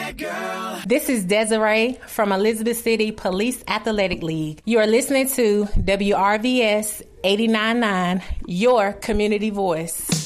that girl. This is Desiree from Elizabeth City Police Athletic League. You are listening to WRVS 89.9, your community voice.